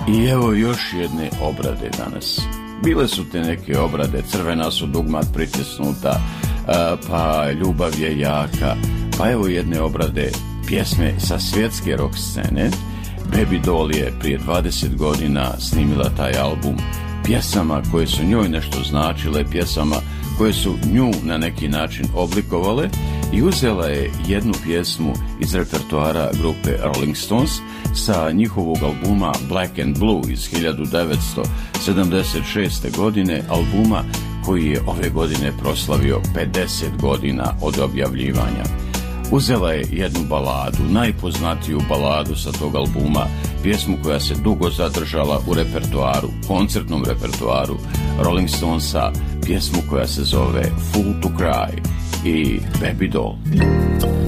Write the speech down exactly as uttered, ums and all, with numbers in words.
I evo još jedne obrade danas. Bile su te neke obrade, crvena su dugmat pritisnuta, pa ljubav je jaka, pa evo jedne obrade pjesme sa svjetske rock scene. Baby Doll je prije dvadeset godina snimila taj album pjesama koje su njoj nešto značile, pjesama koje su nju na neki način oblikovale, i uzela je jednu pjesmu iz repertoara grupe Rolling Stones sa njihovog albuma Black and Blue iz hiljadu devetsto sedamdeset šeste. godine, albuma koji je ove godine proslavio pedeset godina od objavljivanja. Uzela je jednu baladu, najpoznatiju baladu sa tog albuma, pjesmu koja se dugo zadržala u repertoaru, koncertnom repertoaru Rolling Stonesa, pjesmu koja se zove Fool to Cry i Baby Doll.